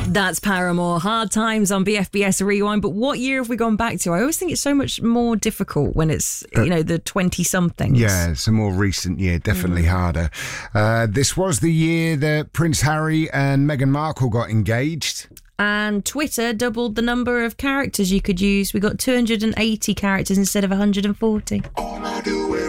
That's Paramore, Hard Times on BFBS Rewind. But what year have we gone back to? I always think it's so much more difficult when it's, the 20-somethings. Yeah, it's a more recent year, definitely harder. This was the year that Prince Harry and Meghan Markle got engaged. And Twitter doubled the number of characters you could use. We got 280 characters instead of 140. All I do